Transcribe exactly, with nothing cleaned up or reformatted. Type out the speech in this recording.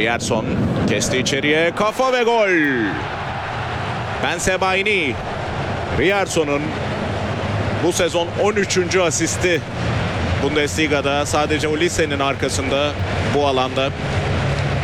Rierson kesti içeriye, kafa ve gol. Bensebaini. Rierson'un bu sezon on üçüncü asisti Bundesliga'da, sadece Olise'nin arkasında bu alanda.